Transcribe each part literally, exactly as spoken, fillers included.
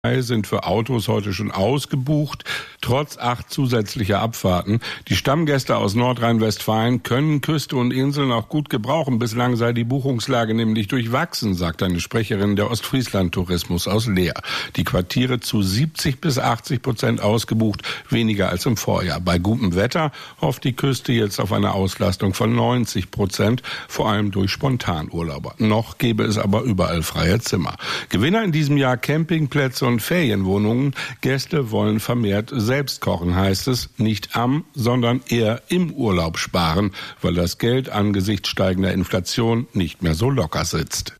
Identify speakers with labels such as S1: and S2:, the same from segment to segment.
S1: sind für Autos heute schon ausgebucht, trotz acht zusätzlicher Abfahrten. Die Stammgäste aus Nordrhein-Westfalen können Küste und Inseln auch gut gebrauchen. Bislang sei die Buchungslage nämlich durchwachsen, sagt eine Sprecherin der Ostfriesland-Tourismus aus Leer. Die Quartiere zu siebzig bis achtzig Prozent ausgebucht, weniger als im Vorjahr. Bei gutem Wetter hofft die Küste jetzt auf eine Auslastung von neunzig Prozent, vor allem durch Spontanurlauber. Noch gäbe es aber überall freie Zimmer. Gewinner in diesem Jahr Campingplätze und Ferienwohnungen. Gäste wollen vermehrt selbst kochen, heißt es. Nicht am, sondern eher im Urlaub sparen, weil das Geld angesichts steigender Inflation nicht mehr so locker sitzt.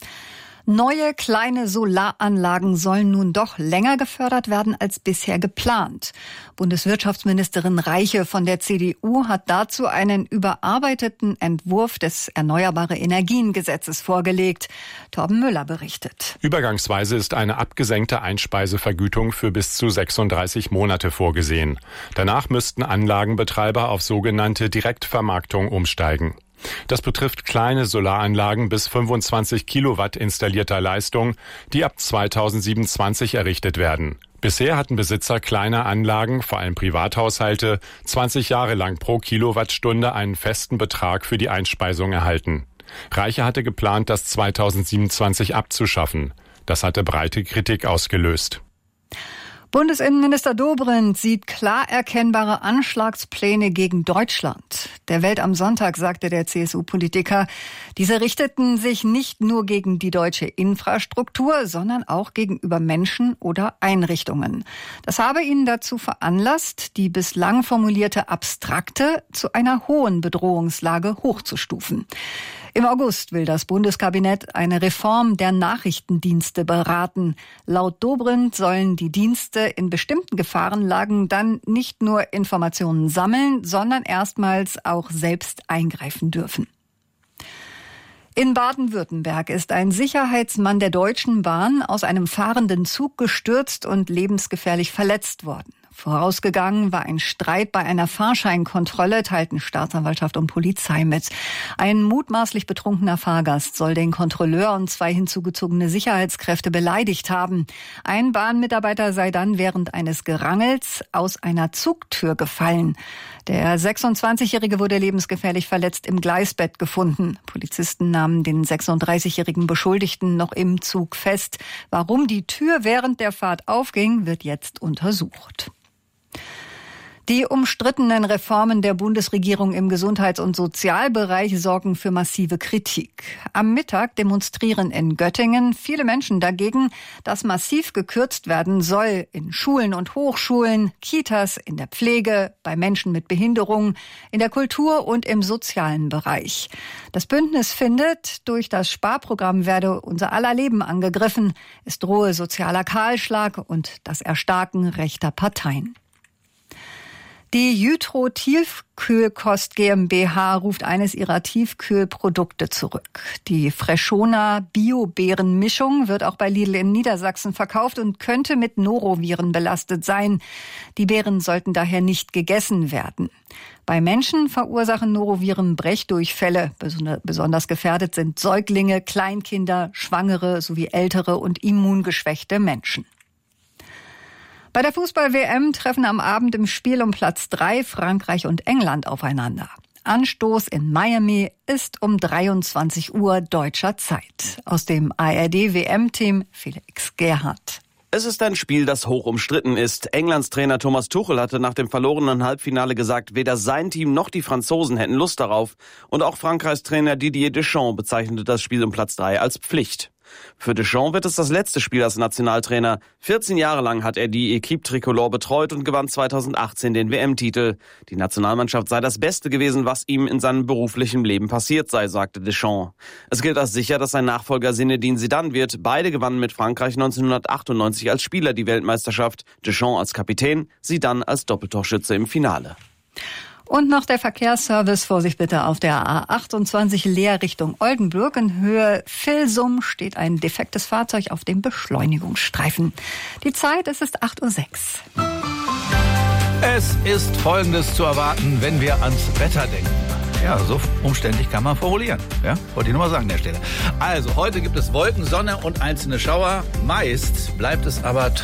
S2: Neue kleine Solaranlagen sollen nun doch länger gefördert werden als bisher geplant. Bundeswirtschaftsministerin Reiche von der C D U hat dazu einen überarbeiteten Entwurf des Erneuerbare-Energien-Gesetzes vorgelegt. Torben Müller berichtet.
S3: Übergangsweise ist eine abgesenkte Einspeisevergütung für bis zu sechsunddreißig Monate vorgesehen. Danach müssten Anlagenbetreiber auf sogenannte Direktvermarktung umsteigen. Das betrifft kleine Solaranlagen bis fünfundzwanzig Kilowatt installierter Leistung, die ab zweitausendsiebenundzwanzig errichtet werden. Bisher hatten Besitzer kleiner Anlagen, vor allem Privathaushalte, zwanzig Jahre lang pro Kilowattstunde einen festen Betrag für die Einspeisung erhalten. Reiche hatte geplant, das zweitausendsiebenundzwanzig abzuschaffen. Das hatte breite Kritik ausgelöst.
S2: Bundesinnenminister Dobrindt sieht klar erkennbare Anschlagspläne gegen Deutschland. Der Welt am Sonntag sagte der C S U-Politiker, diese richteten sich nicht nur gegen die deutsche Infrastruktur, sondern auch gegenüber Menschen oder Einrichtungen. Das habe ihn dazu veranlasst, die bislang formulierte Abstrakte zu einer hohen Bedrohungslage hochzustufen. Im August will das Bundeskabinett eine Reform der Nachrichtendienste beraten. Laut Dobrindt sollen die Dienste in bestimmten Gefahrenlagen dann nicht nur Informationen sammeln, sondern erstmals auch selbst eingreifen dürfen. In Baden-Württemberg ist ein Sicherheitsmann der Deutschen Bahn aus einem fahrenden Zug gestürzt und lebensgefährlich verletzt worden. Vorausgegangen war ein Streit bei einer Fahrscheinkontrolle, teilten Staatsanwaltschaft und Polizei mit. Ein mutmaßlich betrunkener Fahrgast soll den Kontrolleur und zwei hinzugezogene Sicherheitskräfte beleidigt haben. Ein Bahnmitarbeiter sei dann während eines Gerangels aus einer Zugtür gefallen. Der sechsundzwanzigjährige wurde lebensgefährlich verletzt im Gleisbett gefunden. Polizisten nahmen den sechsunddreißigjährigen Beschuldigten noch im Zug fest. Warum die Tür während der Fahrt aufging, wird jetzt untersucht. Die umstrittenen Reformen der Bundesregierung im Gesundheits- und Sozialbereich sorgen für massive Kritik. Am Mittag demonstrieren in Göttingen viele Menschen dagegen, dass massiv gekürzt werden soll in Schulen und Hochschulen, Kitas, in der Pflege, bei Menschen mit Behinderung, in der Kultur und im sozialen Bereich. Das Bündnis findet, durch das Sparprogramm werde unser aller Leben angegriffen. Es drohe sozialer Kahlschlag und das Erstarken rechter Parteien. Die Jytro Tiefkühlkost GmbH ruft eines ihrer Tiefkühlprodukte zurück. Die Freshona Bio-Beeren-Mischung wird auch bei Lidl in Niedersachsen verkauft und könnte mit Noroviren belastet sein. Die Beeren sollten daher nicht gegessen werden. Bei Menschen verursachen Noroviren Brechdurchfälle. Besonders gefährdet sind Säuglinge, Kleinkinder, Schwangere sowie ältere und immungeschwächte Menschen. Bei der Fußball-W M treffen am Abend im Spiel um Platz drei Frankreich und England aufeinander. Anstoß in Miami ist um dreiundzwanzig Uhr deutscher Zeit. Aus dem A R D-W M-Team Felix Gerhardt.
S4: Es ist ein Spiel, das hoch umstritten ist. Englands Trainer Thomas Tuchel hatte nach dem verlorenen Halbfinale gesagt, weder sein Team noch die Franzosen hätten Lust darauf. Und auch Frankreichs Trainer Didier Deschamps bezeichnete das Spiel um Platz drei als Pflicht. Für Deschamps wird es das letzte Spiel als Nationaltrainer. vierzehn Jahre lang hat er die Equipe Tricolore betreut und gewann zweitausendachtzehn den W M-Titel. Die Nationalmannschaft sei das Beste gewesen, was ihm in seinem beruflichen Leben passiert sei, sagte Deschamps. Es gilt als sicher, dass sein Nachfolger Zinedine Zidane wird. Beide gewannen mit Frankreich neunzehnhundertachtundneunzig als Spieler die Weltmeisterschaft. Deschamps als Kapitän, Zidane als Doppeltorschütze im Finale.
S2: Und noch der Verkehrsservice. Vorsicht bitte auf der A achtundzwanzig Leer Richtung Oldenburg. In Höhe Vilsum steht ein defektes Fahrzeug auf dem Beschleunigungsstreifen. Die Zeit, es ist acht Uhr sechs.
S5: Es ist Folgendes zu erwarten, wenn wir ans Wetter denken. Ja, so umständlich kann man formulieren. Ja, wollte ich nur mal sagen an der Stelle. Also, heute gibt es Wolken, Sonne und einzelne Schauer. Meist bleibt es aber